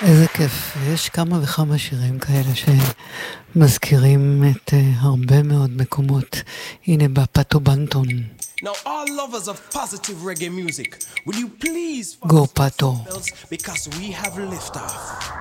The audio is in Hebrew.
איזה כיף, יש כמה וכמה שירים כאלה שמזכירים את הרבה מאוד מקומות. הנה בפאטו בנטון. Now all lovers of positive reggae music, will you please Go Pato. because we have liftoff.